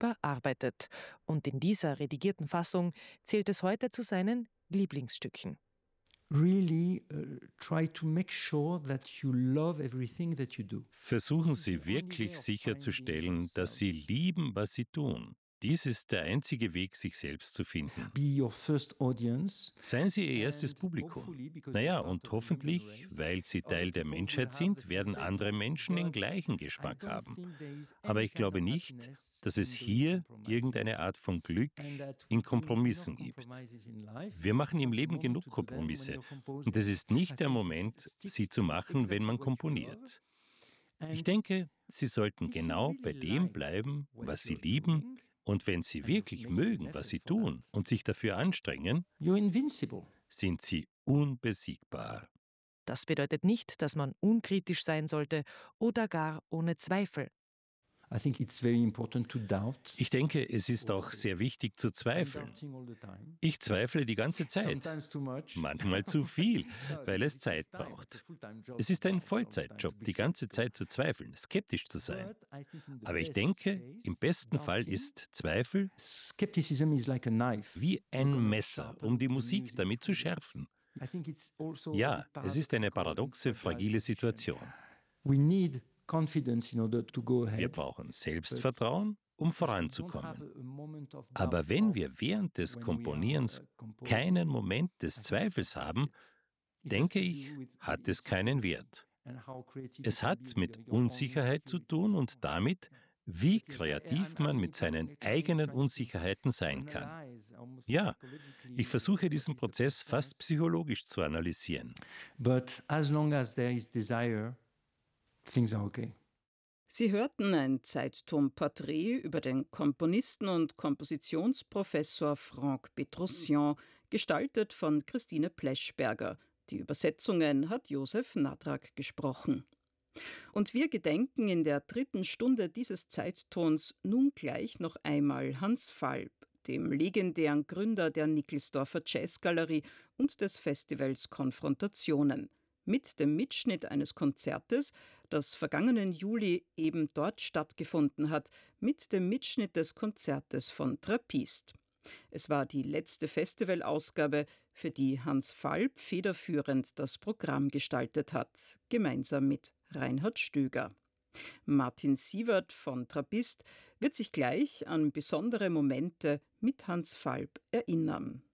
überarbeitet. Und in dieser redigierten Fassung zählt es heute zu seinen Lieblingsstücken. Versuchen Sie wirklich sicherzustellen, dass Sie lieben, was Sie tun. Dies ist der einzige Weg, sich selbst zu finden. Seien Sie Ihr erstes Publikum. Naja, und hoffentlich, weil Sie Teil der Menschheit sind, werden andere Menschen den gleichen Geschmack haben. Aber ich glaube nicht, dass es hier irgendeine Art von Glück in Kompromissen gibt. Wir machen im Leben genug Kompromisse. Und es ist nicht der Moment, sie zu machen, wenn man komponiert. Ich denke, Sie sollten genau bei dem bleiben, was Sie lieben. Und wenn Sie wirklich mögen, was Sie tun und sich dafür anstrengen, sind Sie unbesiegbar. Das bedeutet nicht, dass man unkritisch sein sollte oder gar ohne Zweifel. Ich denke, es ist auch sehr wichtig zu zweifeln. Ich zweifle die ganze Zeit, manchmal zu viel, weil es Zeit braucht. Es ist ein Vollzeitjob, die ganze Zeit zu zweifeln, skeptisch zu sein. Aber ich denke, im besten Fall ist Zweifel wie ein Messer, um die Musik damit zu schärfen. Ja, es ist eine paradoxe, fragile Situation. Wir brauchen Selbstvertrauen, um voranzukommen. Aber wenn wir während des Komponierens keinen Moment des Zweifels haben, denke ich, hat es keinen Wert. Es hat mit Unsicherheit zu tun und damit, wie kreativ man mit seinen eigenen Unsicherheiten sein kann. Ja, ich versuche diesen Prozess fast psychologisch zu analysieren. But as long as there is desire, things are okay. Sie hörten ein Zeittonporträt über den Komponisten und Kompositionsprofessor Franck Petrussian, gestaltet von Christine Pleschberger. Die Übersetzungen hat Josef Nadrak gesprochen. Und wir gedenken in der 3. Stunde dieses Zeittons nun gleich noch einmal Hans Falb, dem legendären Gründer der Nickelsdorfer Jazzgalerie und des Festivals Konfrontationen, mit dem Mitschnitt eines Konzertes, das vergangenen Juli eben dort stattgefunden hat, mit dem Mitschnitt des Konzertes von Trappist. Es war die letzte Festivalausgabe, für die Hans Falb federführend das Programm gestaltet hat, gemeinsam mit Reinhard Stöger. Martin Sievert von Trappist wird sich gleich an besondere Momente mit Hans Falb erinnern.